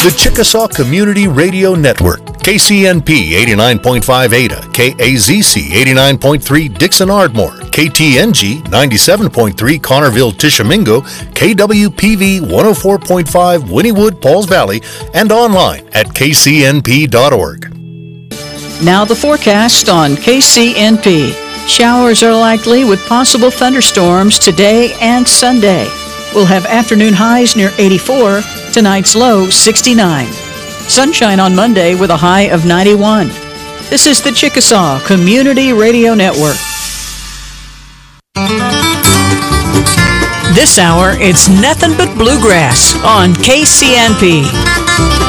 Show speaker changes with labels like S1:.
S1: The Chickasaw Community Radio Network, KCNP 89.5 Ada, KAZC 89.3 Dixon Ardmore, KTNG 97.3 Connerville Tishomingo, KWPV 104.5 Wynnewood Pauls Valley, and online at kcnp.org.
S2: Now the forecast on KCNP. Showers are likely with possible thunderstorms today and Sunday. We'll have afternoon highs near 84, tonight's low 69. Sunshine on Monday with a high of 91. This is the Chickasaw Community Radio Network. This hour, it's nothing but bluegrass on KCNP.